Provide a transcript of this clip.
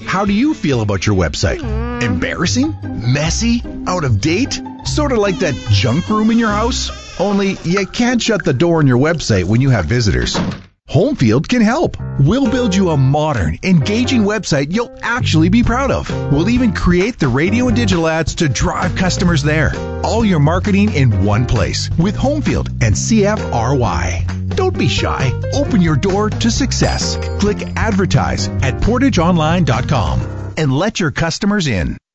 How do you feel about your website? Embarrassing? Messy? Out of date? Sort of like that junk room in your house? Only you can't shut the door on your website when you have visitors. Homefield can help. We'll build you a modern, engaging website you'll actually be proud of. We'll even create the radio and digital ads to drive customers there. All your marketing in one place with Homefield and CFRY. Don't be shy. Open your door to success. Click advertise at portageonline.com and let your customers in.